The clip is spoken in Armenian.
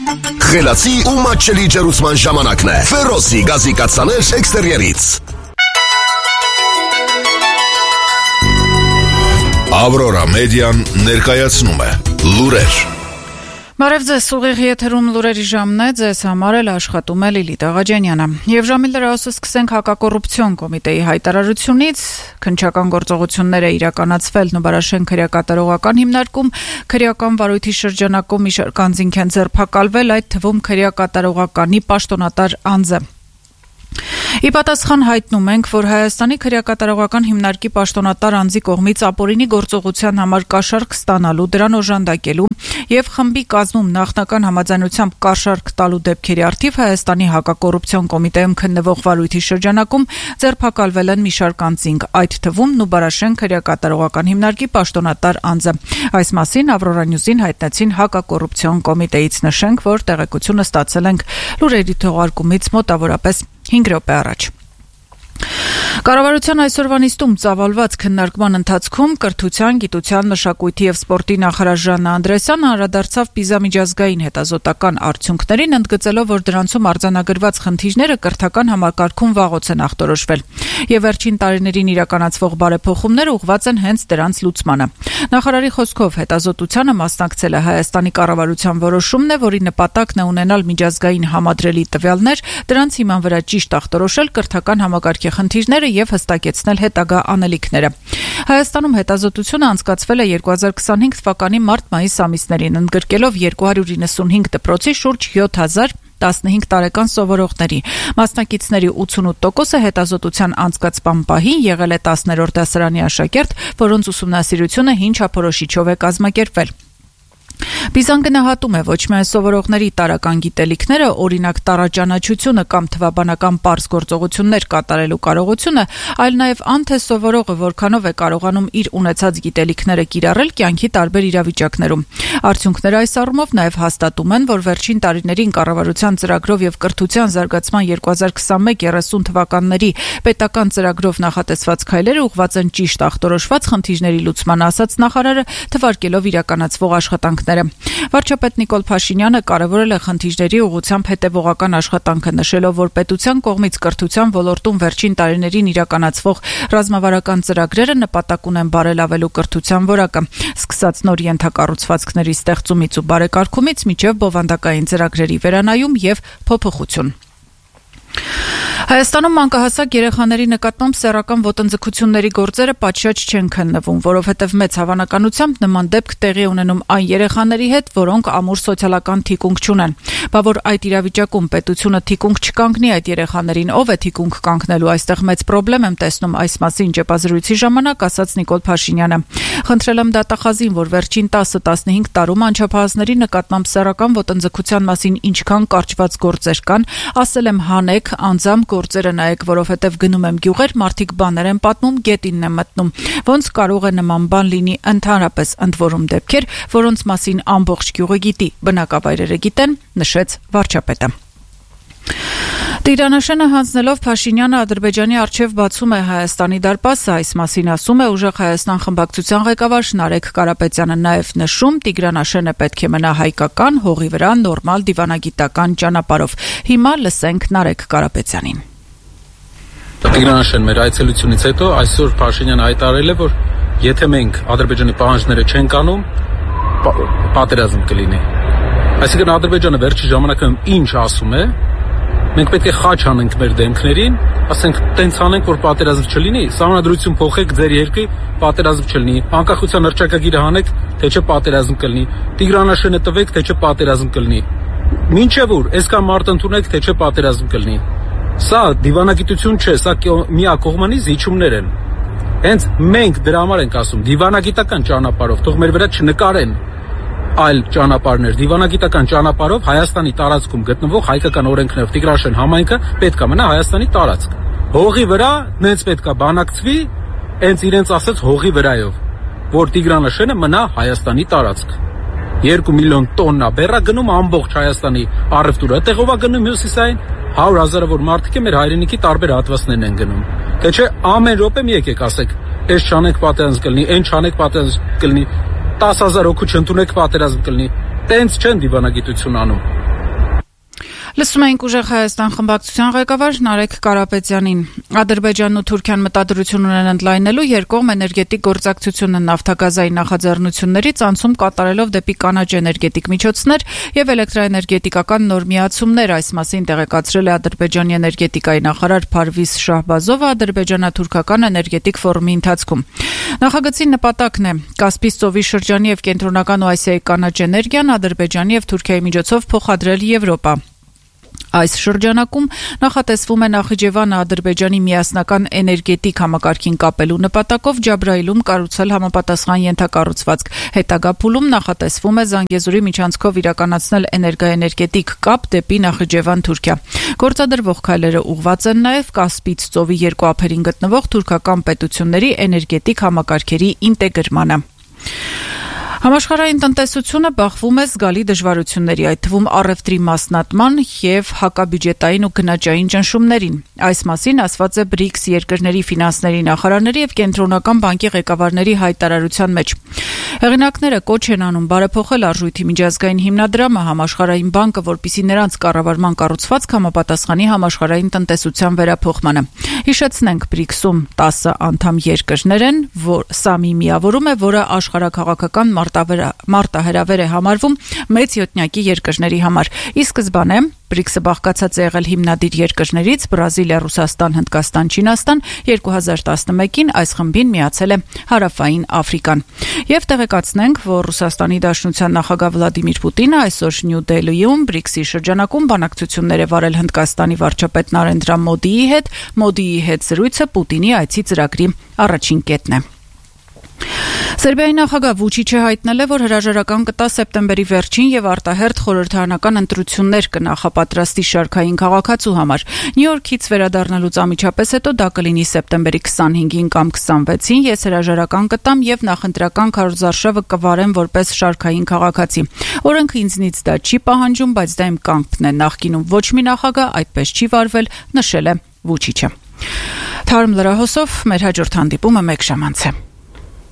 Խելացի ու մատչելի ջերուցման ժամանակն է։ Ֆերոսի գազի կաթսաներ էքստերիերից։ Ավրորա մեդիան ներկայացնում է լուրեր։ Բարև ձեզ, ուղիղ եթերում լուրերի ժամն է, ձեզ համար էլ աշխատում է Լիլիթ Աղաջանյանը։ Եվ ժամի լրահոսը սկսենք հակակոռուպցիոն կոմիտեի հայտարարությունից, քննչական գործողություններ է իրականացվել Նուբարաշեն քրեակատարողական հիմնարկում, քրեական վարույթի շրջանակում մի շարք անձինք են ձերբակալվել, այդ թվում քրեակատարողականի պաշտոնատար անձը։ Ի պատասխան հայտնում ենք, որ Հայաստանի քրեակատարողական հիմնարկի պաշտոնատար անձի կողմից ապօրինի գործողության համար կաշառք ստանալու, դրան օժանդակելու եւ խմբի կազմում նախնական համաձայնությամբ կաշառք տալու դեպքերի առթիվ Հայաստանի հակակոռուպցիոն կոմիտեում քննվող վարույթի շրջանակում ձերբակալվել են մի շարք անձինք, այդ թվում Նուբարաշեն քրեակատարողական հիմնարկի պաշտոնատար անձը։ Այս մասին Ավրորա Նյուզին հայտնեցին հակակոռուպցիոն կոմիտեից, նշենք, որ տեղեկությունը ստացել ենք լուրերի թողարկումից մոտավորապես 5 րոպե առաջ։ Կառավարության այսօրվա նիստում ծավալված քննարկման ընթացքում կրթության, գիտության, մշակույթի եւ սպորտի նախարար Ժաննա Անդրեասյանը անդրադարձավ Պիզա միջազգային հետազոտական արդյունքներին, ընդգծելով, որ դրանցում արձանագրված խնդիրները կրթական համակարգում վաղուց են ախտորոշվել եւ վերջին տարիներին իրականացվող բարեփոխումները ուղղված են հենց դրանց լուծմանը։ Նախարարի խոսքով հետազոտությանը մասնակցել է Հայաստանի կառավարության որոշումն է, որի նպատակն է ունենալ միջազգային համադրելի տվյալներ, դրանց հիման վրա ճիշտ ախտորոշել կրթական համակարգի խնդիրները եւ հստակեցնել հետագա անելիքները։ Հայաստանում հետազոտությունը անցկացվել է 2025 թվականի մարտ-մայիս ամիսներին, ընդգրկելով 295 դպրոցի շուրջ 7015 տարեկան սովորողների։ Մասնակիցների 88%-ը հետազոտության անցկացման պահին եղել է 10-րդ դասարանի աշակերտ, որոնց ուսումնասիրությունը հին չափորոշիչով է կազմակերպվել։ Պիզան գնահատում է ոչ միայն սովորողների տարրական գիտելիքները, օրինակ տարաճանաչությունը կամ թվաբանական պարզ գործողություններ կատարելու կարողությունը, այլ նաև անթե սովորողը որքանով է կարողանում իր ունեցած գիտելիքները կիրառել կյանքի տարբեր իրավիճակներում։ Արդյունքները այս առումով նաև հաստատում են, որ վերջին տարիներին կառավարության ծրագրով եւ կրթության զարգացման 2021-30 թվականների պետական ծրագրով նախատեսված քայլերը ուղղված են ճիշտ ախտորոշված խնդիրների լուծման, ասաց նախարարը, թվարկելով իրականացվող աշխատանքները։ Վարչապետ Նիկոլ Փաշինյանը կարևորել է խնդիրների ուղղությամբ հետևողական աշխատանքը, նշելով, որ պետության կողմից կրթության ոլորտում վերջին տարիներին իրականացվող ռազմավարական ծրագրերը նպատակ ունեն բարելավելու կրթության որակը, սկսած նոր ենթակառուցվածքների ստեղծումից ու բարեկարգումից մինչև բովանդակային ծրագրերի վերանայում եւ փոփոխություն։ Հայաստանում մանկահասակ երեխաների նկատմամբ սեռական ոտնձգությունների գործերը պատշաճ չեն քննվում, որովհետև մեծ հավանականությամբ նման դեպք տեղի ունենում այն երեխաների հետ, որոնք ամուր սոցիալական թիկունք չունեն։ Բա որ այդ իրավիճակում պետությունը թիկունք չկանգնի այդ երեխաներին, ով է թիկունք կանգնելու, այստեղ մեծ պրոբլեմ եմ տեսնում, այս մասին ճեպազրույցի ժամանակ ասաց Նիկոլ Փաշինյանը։ Խնդրել եմ դատախազին, որ վերջին 10-15 տարում անչափահասների նկատմամբ սեռական ոտնձգության մասին ինչքան կարճված գործեր կան, ասել եմ հանեք, անձամբ գործերը նայեք, որովհետև գնում եմ գյուղեր, մարդիկ բաներ են պատմում, գետինն եմ մտնում։ Ոնց կարող է նման բան լինի, ընդհանրապես ընդ որում դեպքեր, որոնց մասին ամբողջ գյուղը գիտի, բնակավայրերը գիտեն, նշեց վարչապետը։ Տիգրանաշենը հանձնելով Փաշինյանը Ադրբեջանի առջև բացում է Հայաստանի դարպասը, այս մասին ասում է Ուժեղ Հայաստան խմբակցության ղեկավար Նարեկ Կարապետյանը, նաև նշում Տիգրանաշենը պետք է մնա հայկական, հողի վրա նորմալ դիվանագիտական ճանապարհով։ Հիմա լսենք Նարեկ Կարապետյանին։ Տիգրանաշեն մեր այցելությունից հետո այսօր Փաշինյանը հայտարարել է, որ եթե մենք Ադրբեջանի պահանջները չենք անում, պատերազմ կլինի։ Այսինքն Ադրբեջանը վերջի ժամանակում ինչ ասում է, մենք պետք է խաչ անենք մեր դեմքներին, ասենք տենց անենք, որ պատերազմ չլինի, սահմանադրություն փոխեք ձեր երկրի, պատերազմ չլինի, անկախության հռչակագիրը հանեք, թե չէ պատերազմ կլինի, Տիգրանաշենը տվեք, թե չէ պատերազմ կլինի։ Մինչև ուր, այսքան մարդ ընդունեք, թե չէ պատերազմ կլինի։ Սա դիվանագիտություն չէ, սա միակողմանի զիջումներ են։ Հենց մենք դրա համար ենք ասում, դիվանագիտական ճանապարհով, թող մեր վրա չնկարեն այլ ճանապարհներ, դիվանագիտական ճանապարհով Հայաստանի տարածքում գտնվող հայկական օրենքներով Տիգրանաշեն համայնքը պետք է մնա Հայաստանի տարածք։ Հողի վրա նենց պետք է բանակցվի, հենց իրենց ասած հողի վրայով, որ Տիգրանաշենը մնա Հայաստանի տարածք։ 2 միլիոն տոննա բեռա գնում ամբողջ Հայաստանի առևտուրը, այդտեղով է գնում Հյուսիսային 100,000-ավոր մարդիկ է մեր հայրենիքի տարբեր հատվածներն են գնում։ Թե չէ ամեն րոպե մի եկեք ասեք, այս չանեք պատերազմ կլինի, այն չանեք պատերազմ կլինի, 10,000 հոգու չընդունեք պատերազմ կլինի։ Տենց չեն դիվանագիտություն անում։ Լսում ենք ուժեղ Հայաստան խմբակցության ղեկավար Նարեկ Կարապետյանին։ Ադրբեջանն ու Թուրքիան մտադրություն ունեն ընդլայնելու երկկողմ էներգետիկ գործակցությունը նավթագազային նախաձեռնություններից անցում կատարելով դեպի կանաչ էներգետիկ միջոցներ եւ էլեկտրաէներգետիկական նոր միացումներ։ Այս մասին տեղեկացրել է Ադրբեջանի էներգետիկայի նախարար Փարվիզ Շահբազովը ադրբեջանա-թուրքական էներգետիկ ֆորումի ընթացքում։ Նախագծի նպատակն է Կասպից ծովի շրջանի եւ կենտրոնական Ասիայի կանաչ էներգիան Ադրբեջանի եւ Թուրքիայի միջոցով փոխադրել Եվրոպա։ Այս շրջանակում նախատեսվում է Նախիջևանը Ադրբեջանի միասնական էներգետիկ համակարգին կապելու նպատակով Ջաբրայիլում կառուցել համապատասխան ենթակառուցվածք։ Հետագա փուլում նախատեսվում է Զանգեզուրի միջանցքով իրականացնել էներգաէներգետիկ կապ դեպի Նախիջևան Թուրքիա։ Գործադրվող քայլերը ուղղված են նաև Կասպից ծովի երկու ափերին գտնվող թուրքական պետությունների էներգետիկ համակարգերի ինտեգրմանը։ Համաշխարհային տնտեսությունը բախվում է զգալի դժվարությունների, այդ թվում առևտրի մասնատման եւ հակաբյուջետային ու գնաճային ճնշումներին։ Այս մասին ասված է BRICS երկրների ֆինանսների նախարարների եւ կենտրոնական բանկի ղեկավարների հայտարարության մեջ։ Հեղինակները կոչ են անում բարեփոխել արժույթի միջազգային հիմնադրամը Համաշխարհային բանկը, որպիսի նրանց կառավարման կառուցվածք համապատասխանի համաշխարհային տնտեսության վերափոխմանը։ Հիշեցնենք, BRICS-ում 10 անդամ երկրներ են, սա մի միավորում է, որը աշխարհաքաղաքական մարտահրավեր է համարվում մեծ յոթնյակի երկրների համար։ Ի սկզբանե BRICS-ը բաղկացած է եղել հիմնադիր երկրներից Բրազիլիա, Ռուսաստան, Հնդկաստան, Չինաստան, 2011-ին այս խմբին միացել է Հարավային Աֆրիկան։ Եվ տեղեկացնենք, որ Ռուսաստանի Դաշնության նախագահ Վլադիմիր Պուտինը այսօր Նյու Դելհիում BRICS-ի շրջանակում բանակցություններ է վարել Հնդկաստանի վարչապետ Նարենդրա Մոդիի հետ։ Մոդիի հետ զրույցը Պուտինի այցի ծրագրի առաջին կետն է։ Սերբիայի նախագահ Վուչիչը հայտնել է, որ հրաժարական կտա սեպտեմբերի վերջին եւ արտահերթ խորհրդարանական ընտրություններ կնախապատրաստի շարքային քաղաքացու համար։ Նյու Յորքից վերադառնալուց անմիջապես հետո դա կլինի սեպտեմբերի 25-ին կամ 26-ին։ Ես հրաժարական կտամ եւ նախընտրական քարոզարշավը կվարեմ որպես շարքային քաղաքացի։ Օրենքը ինձնից դա չի պահանջում, բայց դա իմ կամքն է։ Նախկինում ոչ մի նախագահ այդպես չի վարվել, նշել է Վուչիչը։ Թարմ լրահոսով մեր հաջորդ հանդիպումը 1 ժամ անց է։